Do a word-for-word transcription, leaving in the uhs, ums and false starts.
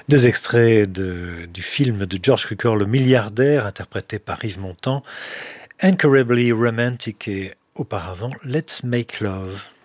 Deux extraits de- du film de George Cukor, Le Milliardaire, interprété par Yves Montand, Incurably Romantic et auparavant Let's Make Love.